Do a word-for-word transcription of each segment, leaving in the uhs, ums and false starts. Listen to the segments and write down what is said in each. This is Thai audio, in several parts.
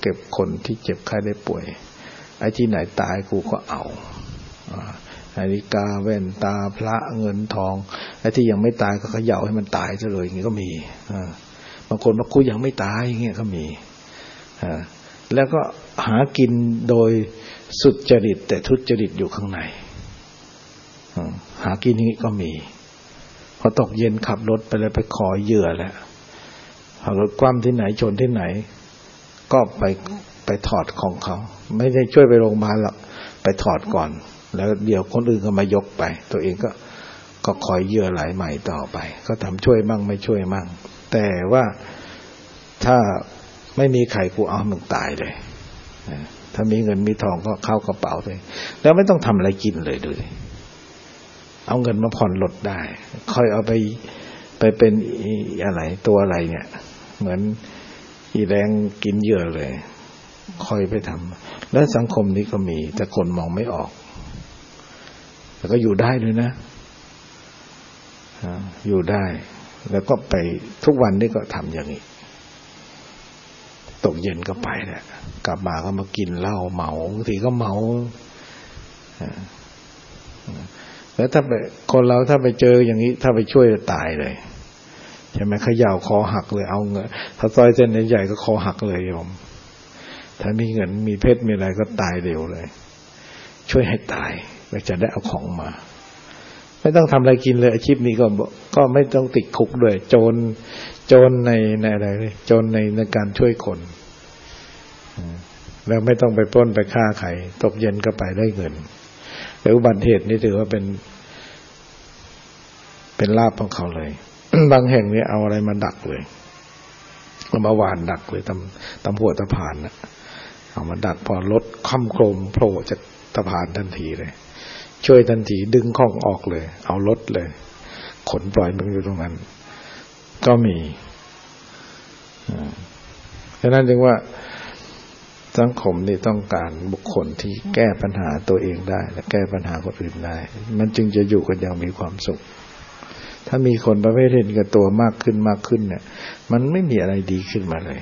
ก็บคนที่เจ็บไข้ได้ป่วยไอ้ที่ไหนตายกูก็เอานาฬิกาแว่นตาพระเงินทองไอ้ที่ยังไม่ตายก็เขย่าให้มันตายซะเลยอย่างนี้ก็มีบางคนบอกกูยังไม่ตายอย่างเงี้ยก็มีแล้วก็หากินโดยสุจริตแต่ทุจริตอยู่ข้างในหากินอย่างนี้ก็มีพอตกเย็นขับรถไปเลยไปขอเหยื่อแล้วพอรถคว่ำที่ไหนชนที่ไหนก็ไปไปถอดของเขาไม่ได้ช่วยไปโรงพยาบาลหรอกไปถอดก่อนแล้วเดี๋ยวคนอื่นก็มายกไปตัวเองก็ก็คอยเหยื่อไหลใหม่ต่อไปก็ทำช่วยมั่งไม่ช่วยมั่งแต่ว่าถ้าไม่มีใครกูเอามึงตายเลยถ้ามีเงินมีทองก็เข้ากระเป๋าเลยแล้วไม่ต้องทำอะไรกินเลยดูดิเอาเงินมาผ่อนรถได้ค่อยเอาไปไปเป็นอะไรตัวอะไรเนี่ยเหมือนอีแรงกินเหยื่อเลยค่อยไปทำแล้วสังคมนี้ก็มีแต่คนมองไม่ออกแต่ก็อยู่ได้ด้วยนะอยู่ได้แล้วก็ไปทุกวันนี้ก็ทำอย่างนี้ตกเย็นก็ไปแหละกลับมาก็มากินเหล้าเมาบางทีก็เมาแล้วถ้าไปคนเราถ้าไปเจออย่างนี้ถ้าไปช่วยจะตายเลยใช่ไหมเขย่าคอหักเลยเอาเงินถ้าซอยเส้นใหญ่ๆก็คอหักเลยโยมถ้ามีเงินมีเพชรมีอะไรก็ตายเร็วเลยช่วยให้ตายไปจะได้เอาของมาไม่ต้องทำอะไรกินเลยอาชีพนี้ก็ก็ไม่ต้องติดคุกด้วยโจรโจรในในอะไรเลยโจรในในการช่วยคนแล้วไม่ต้องไปปล้นไปฆ่าใครตกเย็นก็ไปได้เงินแล้วอุบัติเหตุนี่ถือว่าเป็นเป็นลาภของเขาเลย บางแห่งนี่เอาอะไรมาดักเลยเอามาหวานดักเลยตำตำหัวตะพานนะเอามาดักพอรถคว่ำโครมโผล่จากตะพานทันทีเลยช่วยทันทีดึงของออกเลยเอารถเลยขนปล่อยมันอยู่ตรงนั้นก็มีฉะนั้นจึงว่าสังคมนี่ต้องการบุคคลที่แก้ปัญหาตัวเองได้และแก้ปัญหาคนอื่นได้มันจึงจะอยู่กันอย่างมีความสุขถ้ามีคนประเภทเห็นกับตัวมากขึ้นมากขึ้นเนี่ยมันไม่มีอะไรดีขึ้นมาเลย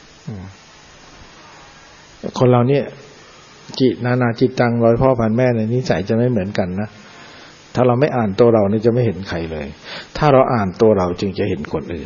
คนเราเนี่ยจิตนานาจิตตังร้อยพ่อพันแม่ในนิสัยจะไม่เหมือนกันนะถ้าเราไม่อ่านตัวเราเนี่ยจะไม่เห็นใครเลยถ้าเราอ่านตัวเราจึงจะเห็นคนอื่น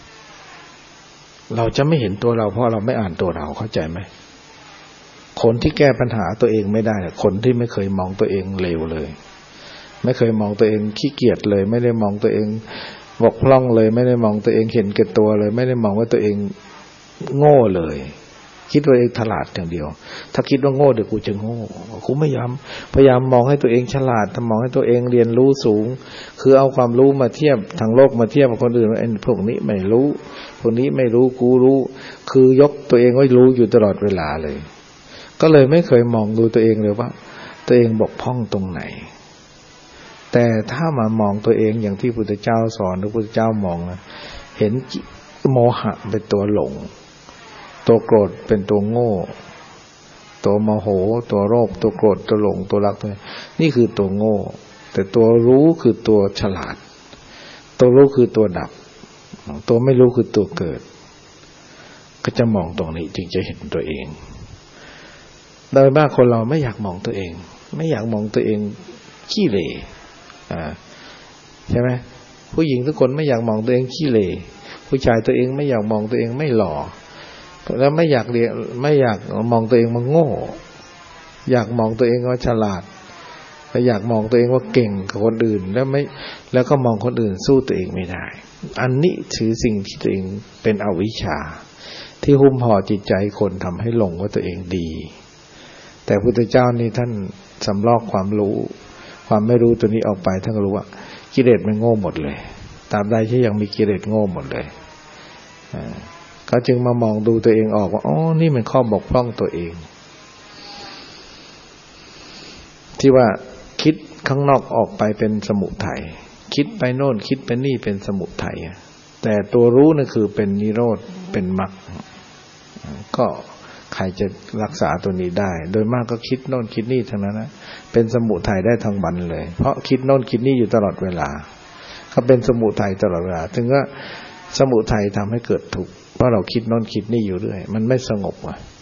เราจะไม่เห็นตัวเราเพราะเราไม่อ่านตัวเราเข้าใจไหมคนที่แก้ปัญหาตัวเองไม่ได้คนที่ไม่เคยมองตัวเองเลวเลยไม่เคยมองตัวเองขี้เกียจเลยไม่ได้มองตัวเองบกพร่องเลยไม่ได้มองตัวเองเห็นแก่ตัวเลยไม่ได้มองว่าตัวเองโง่เลยคิดว่าเองฉลาดอย่างเดียวถ้าคิดว่าโง่เดี๋ยวกูจะโง่กูไม่ยอมพยายามมองให้ตัวเองฉลาดมองให้ตัวเองเรียนรู้สูงคือเอาความรู้มาเทียบทางโลกมาเทียบกับคนอื่นว่าไอ้พวกนี้ไม่รู้พวกนี้ไม่รู้กูรู้คือยกตัวเองไว้รู้อยู่ตลอดเวลาเลยก็เลยไม่เคยมองดูตัวเองเลยว่าตัวเองบกพร่องตรงไหนแต่ถ้ามามองตัวเองอย่างที่พุทธเจ้าสอนหรือพุทธเจ้ามองนะเห็นโมหะเป็นตัวหลงตัวโกรธเป็นตัวโง่ตัวโมโหตัวโลภตัวโกรธตัวหลงตัวรักตัวนี่คือตัวโง่แต่ตัวรู้คือตัวฉลาดตัวรู้คือตัวดับตัวไม่รู้คือตัวเกิดก็จะมองตรงนี้จึงจะเห็นตัวเองโดยมากคนเราไม่อยากมองตัวเองไม่อยากมองตัวเองขี้เหร่อ่าใช่ไหมผู้หญิงทุกคนไม่อยากมองตัวเองขี้เหร่ผู้ชายตัวเองไม่อยากมองตัวเองไม่หล่อแล้วไม่อยากเรียนไม่อยากมองตัวเองว่าโง่อยากมองตัวเองว่าฉลาดและอยากมองตัวเองว่าเก่งกว่าคนอื่นแล้วไม่แล้วก็มองคนอื่นสู้ตัวเองไม่ได้อันนี้ถือสิ่งที่ตัวเองเป็นอวิชชาที่หุ้มห่อจิตใจคนทำให้หลงว่าตัวเองดีแต่พุทธเจ้านี่ท่านสำลอกความรู้ความไม่รู้ตัวนี้ออกไปท่านก็รู้ว่ากิเลสมันโง่หมดเลยตราบใดที่ยังมีกิเลสโง่หมดเลยเขาจึงมามองดูตัวเองออกว่าอ๋อนี่มันข้อบกพร่องตัวเองที่ว่าคิดข้างนอกออกไปเป็นสมุทัยคิดไปโน่นคิดไปนี่เป็นสมุทัยแต่ตัวรู้นั่นคือเป็นนิโรธเป็นมรรคก็ใครจะรักษาตัวนี้ได้โดยมากก็คิดโน่นคิดนี่ทั้งนั้นนะเป็นสมุทัยได้ทั้งวันเลยเพราะคิดโน่นคิดนี่อยู่ตลอดเวลาก็เป็นสมุทัยตลอดเวลาถึงว่าสมุทัยทำให้เกิดทุกข์เพราะเราคิดโน่นคิดนี่อยู่เรื่อยมันไม่สงบอ่ะ